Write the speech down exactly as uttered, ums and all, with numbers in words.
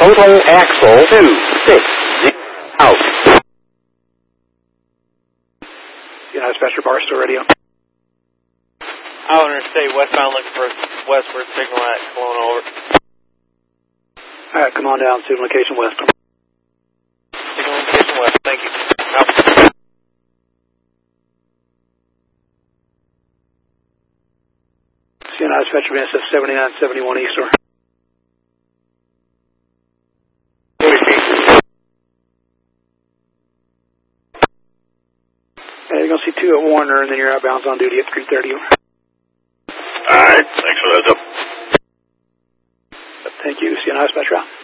total axle two six out. United Dispatcher, Barstow Radio. Out interstate westbound looking for westward signal at Kelowna, over. Alright, come on down, signal location west. Signal location west, thank you. Out. United Dispatcher, V S F seventy-nine seventy-one East, sir. Yeah, you're going to see two at Warner, and then you're outbounds on duty at three thirty. Alright, thanks for that. Thank you, United Dispatcher.